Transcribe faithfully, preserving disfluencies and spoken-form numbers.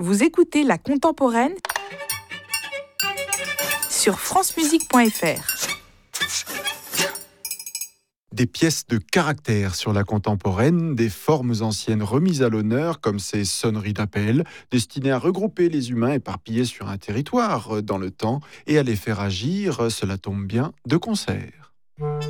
Vous écoutez La Contemporaine sur francemusique point f r. Des pièces de caractère sur la contemporaine, des formes anciennes remises à l'honneur comme ces sonneries d'appel, destinées à regrouper les humains éparpillés sur un territoire dans le temps et à les faire agir, cela tombe bien, de concert.